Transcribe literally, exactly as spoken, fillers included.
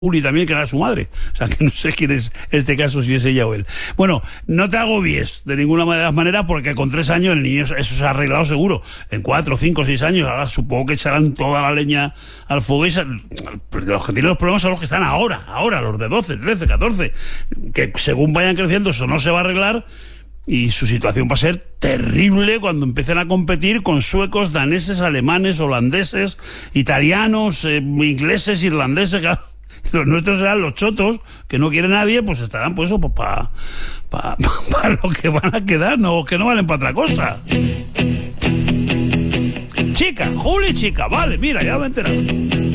Uli también, que era su madre. O sea, que no sé quién es este caso, si es ella o él. Bueno, no te agobies de ninguna de las maneras, porque con tres años el niño, eso se ha arreglado seguro. En cuatro, cinco, seis años, ahora supongo que echarán toda la leña al fuego. Y se, los que tienen los problemas son los que están ahora, ahora, los de doce, trece, catorce. Que según vayan creciendo, eso no se va a arreglar. Y su situación va a ser terrible cuando empiecen a competir con suecos, daneses, alemanes, holandeses, italianos, eh, ingleses, irlandeses, claro. Los nuestros serán los chotos, que no quiere nadie, pues estarán pues eso, pues para pa, pa, pa lo que van a quedar, no, que no valen para otra cosa. Chica, Juli, chica, vale, mira, ya me he enterado.